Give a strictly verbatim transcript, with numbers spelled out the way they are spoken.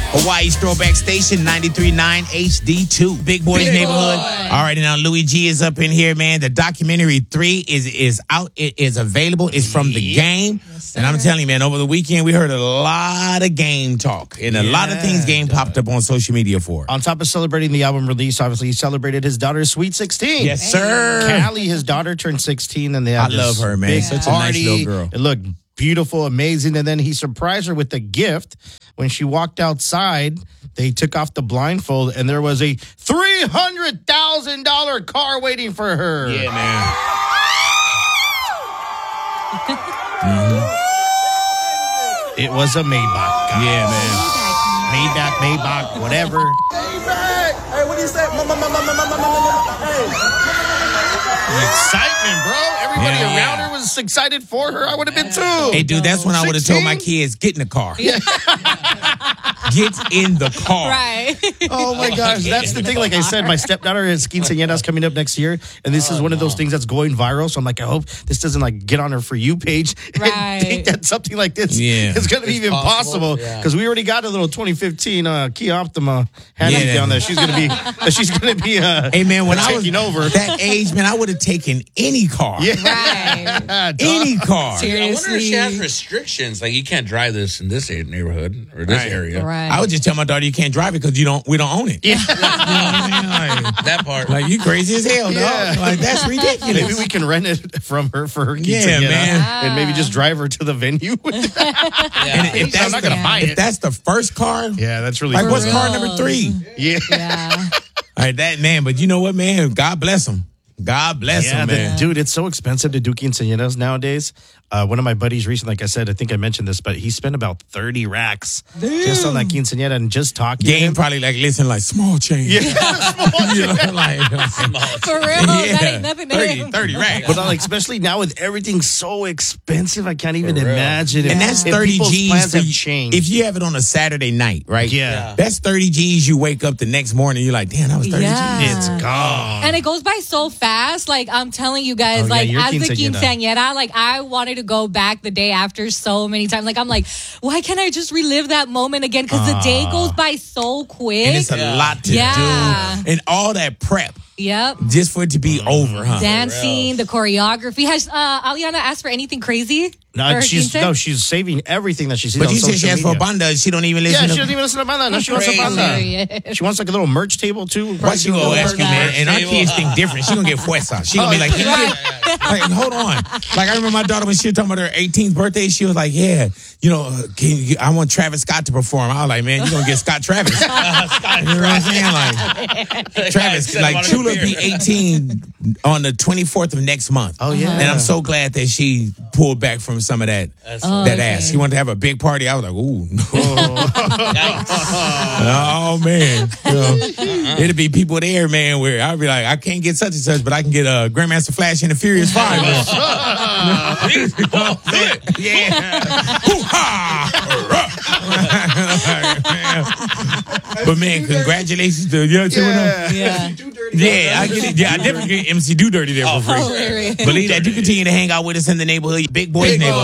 Hawaii's throwback station, ninety-three point nine H D two. Big Boys Big Neighborhood. boy. All right, now Louis G is up in here, man. The documentary three is is out. It is available. It's from the game. Yes, and I'm telling you, man, over the weekend, we heard a lot of game talk. And a lot of things game popped up on social media for. On top of celebrating the album release, obviously he celebrated his daughter's sweet sixteen. Yes, sir. Callie, his daughter, turned sixteen, and they had I love this her, man. big Such a nice party. little girl. It looked beautiful, amazing, and then he surprised her with a gift. When she walked outside, they took off the blindfold, and there was a three hundred thousand dollars car waiting for her. Yeah, man. It was a Maybach, guys. Yeah, man. Maybach, Maybach, whatever. Maybach! Hey, what do you say? Ma- ma- ma- ma- ma- ma- ma- ma- ma- Hey. The excitement, bro. Everybody Yeah, around yeah. her was excited for her. I would have been too. Hey, dude, that's when I would have told my kids, get in the car. Get in the car. Right. Oh my gosh, that's the thing. Like I said, my stepdaughter is quinceañeras coming up next year, and this is one of those things that's going viral. So I'm like, I hope this doesn't like get on her For You page and Right. think that something like this Yeah. is going to be It's even possible, possible yeah. because we already got a little twenty fifteen uh, Kia Optima hand Yeah. down that she's going to be that she's going to be uh, Hey, man, when I was taking over. that age, man, I would have taken any car. Yeah, Right. Any car. Seriously. I wonder if she has restrictions. Like, you can't drive this in this neighborhood or this Right. area. Right. I would just tell my daughter you can't drive it because you don't. We don't own it. Yeah. You know what I mean? Like, That part. like, you crazy as hell, Yeah. dog. Like, that's ridiculous. Maybe we can rent it from her for her Yeah, quinceañera man. and maybe just drive her to the venue. And Yeah. if that's I'm not the, gonna buy if it. that's the first car, Yeah, that's really like cool. what's real. car number three? Yeah. Yeah. All right, that man. But you know what, man? God bless him. God bless Yeah, him, the- man. dude, it's so expensive to do quinceañeras nowadays. Uh, one of my buddies recently, like I said, I think I mentioned this, but he spent about thirty racks just on that quinceañera and just talking to Game him. probably like listen, like small change. Yeah, You know, like, For real. That ain't nothing to thirty, him. thirty racks. but uh, like especially now with everything so expensive, I can't even For real. imagine. If, And that's if thirty people's G's plans for have you- changed. If you have it on a Saturday night, right? Yeah. That's thirty G's you wake up the next morning, you're like, damn, that was thirty Yeah. G's. It's gone. And it goes by so fast. Like, I'm telling you guys, Oh, yeah, like, your as the quinceañera. quinceañera, like, I wanted to go back the day after so many times. Like, I'm like, why can't I just relive that moment again? Because the day goes by so quick. And it's a lot to Yeah. do. And all that prep Yep. just for it to be over, huh? Dancing, the choreography. Has uh, Aliana asked for anything crazy? No, for her she's quince? no, she's saving everything that she sees But on you said social she asked for a media. banda. She don't even Yeah, listen she to doesn't even listen to banda. No, she wants a Crazy. banda. Hilarious. She wants like a little merch table too. What she gonna ask you, man? And our kids think different. She gonna get fuerza. She gonna be like, can you get, like, hold on. Like, I remember my daughter when she was talking about her eighteenth birthday, she was like, yeah, you know, uh, can you, I want Travis Scott to perform. I was like, man, you gonna get Scott Travis. You know what I'm saying? Like, Travis, Said like, about a Chula beer. be eighteen on the twenty-fourth of next month. Oh, yeah. And I'm so glad that she pulled back from some of that, That's Oh, that okay. ass. She wanted to have a big party. I was like, ooh. Yikes. Oh man, You know, it'd be people there, man. Where I'd be like, I can't get such and such, but I can get a uh, Grandmaster Flash and the Furious Five. Yeah, Hoo-ha! But man, congratulations to you. Yeah, Yeah. yeah, I get it. Yeah, I definitely get M C Do Dirty there for free. Hilarious. Believe that you continue to hang out with us in the neighborhood, Big Boys neighborhood.